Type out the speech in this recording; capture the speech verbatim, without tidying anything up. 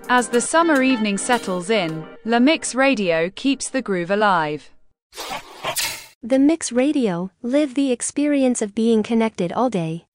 As the summer evening settles in, La Mix Radio keeps the groove alive. The Mix Radio, live the experience of being connected all day.